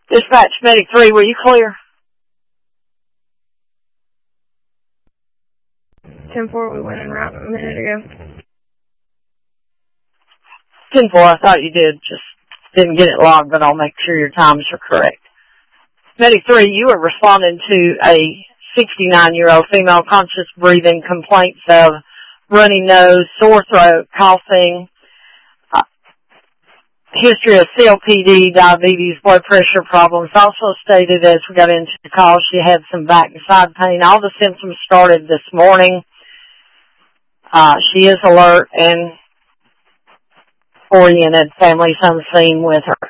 Dispatch Medic 3, were you clear? 10-4, we went en route a minute ago. 10-4, I thought you did. Just didn't get it logged, but I'll make sure your times are correct. Medic 3, you are responding to a 69-year-old female conscious breathing, complaints of runny nose, sore throat, coughing, history of COPD, diabetes, blood pressure problems. Also stated as we got into the call, she had some back and side pain. All the symptoms started this morning. She is alert and oriented. Family's on the scene with her.